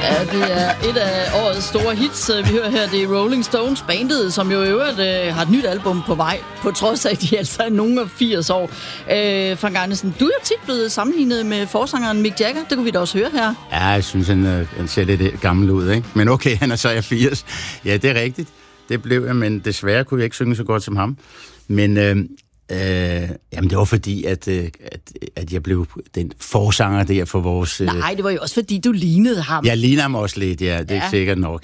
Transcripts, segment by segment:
Ja, det er et af årets store hits, vi hører her. Det er Rolling Stones, bandet, som jo i øvrigt har et nyt album på vej, på trods af, at de altså er nogen af 80 år. Frank Andersen, du er tit blevet sammenlignet med forsangeren Mick Jagger. Det kunne vi da også høre her. Ja, jeg synes, han ser lidt gammel ud, ikke? Men okay, han er så 80. Ja, det er rigtigt. Det blev jeg, men desværre kunne jeg ikke synge så godt som ham. Men jamen, det var fordi, at jeg blev den forsanger der for vores... Nej, det var jo også fordi, du lignede ham. Jeg ligner ham også lidt, ja. Det er sikkert nok.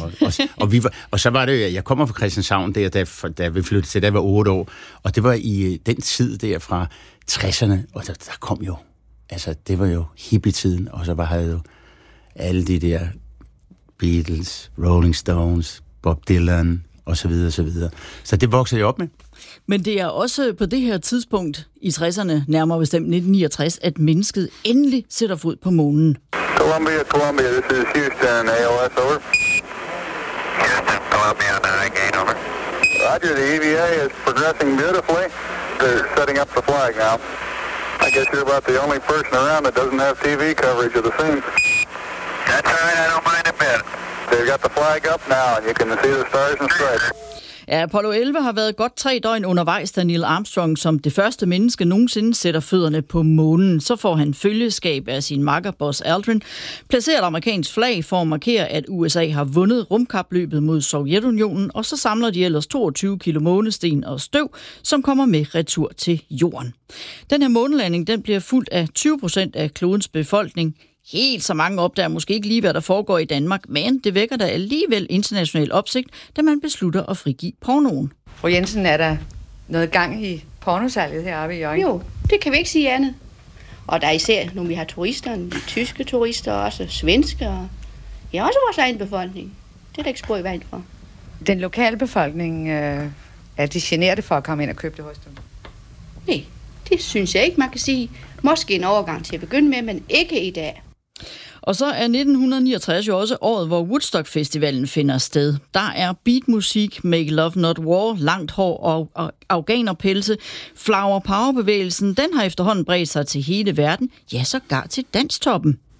Og så var det jo, jeg kommer fra Christianshavn der, da vi flyttede til, da jeg var 8 år. Og det var i den tid der fra 60'erne, og der kom jo... Altså, det var jo hippietiden, og så havde jo alle de der Beatles, Rolling Stones, Bob Dylan, og så videre, så videre. Så det voksede jeg op med. Men det er også på det her tidspunkt i 60'erne, nærmere bestemt 1969, at mennesket endelig sætter fod på månen. Columbia, this is Houston, AOS, over. Houston, Columbia, gain, over. Roger, the EVA is progressing beautifully. They're setting up the flag now. I guess you're about the only person around that doesn't have TV coverage of the scene. That's all right, I don't mind a bit. They've got the flag up now, and you can see the stars and stripes. Ja, Apollo 11 har været godt 3 døgn undervejs, da Neil Armstrong som det første menneske nogensinde sætter fødderne på månen. Så får han følgeskab af sin makker Buzz Aldrin, placerer et amerikansk flag for at markere, at USA har vundet rumkapløbet mod Sovjetunionen, og så samler de ellers 22 kilo månesten og støv, som kommer med retur til jorden. Den her månelanding, den bliver fulgt af 20% af klodens befolkning. Helt så mange opdager måske ikke lige, hvad der foregår i Danmark, men det vækker da alligevel international opsigt, da man beslutter at frigive pornoen. Fru Jensen, er der noget gang i pornosalget heroppe i Hjørring? Jo, det kan vi ikke sige andet. Og der er især, når vi har turister, de tyske turister, også svenske, og ja, også vores egen befolkning. Det er der ikke spor i vejen for. Den lokale befolkning, er de generede for at komme ind og købe det hos dem? Nej, det synes jeg ikke, man kan sige. Måske en overgang til at begynde med, men ikke i dag. Og så er 1969 jo også året, hvor Woodstock-festivalen finder sted. Der er beatmusik, Make Love Not War, langt hår og afghanerpelse. Flower Power-bevægelsen, den har efterhånden bredt sig til hele verden, ja, sågar til danstoppen.